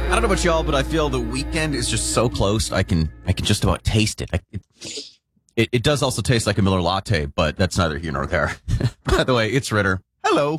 I don't know about y'all, but I feel the weekend is just so close. I can just about taste it. It does also taste like a Miller latte, but that's neither here nor there. By the way, it's Ritter. Hello.